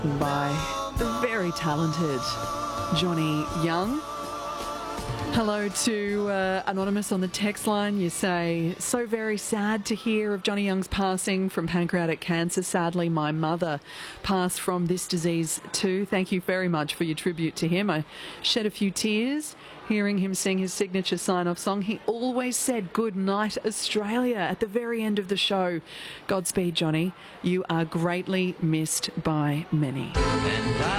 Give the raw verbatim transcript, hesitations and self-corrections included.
by the very talented Johnny Young. Hello to uh, Anonymous on the text line. You say, so very sad to hear of Johnny Young's passing from pancreatic cancer. Sadly, my mother passed from this disease too. Thank you very much for your tribute to him. I shed a few tears hearing him sing his signature sign-off song. He always said, "Good night, Australia," at the very end of the show. Godspeed, Johnny. You are greatly missed by many.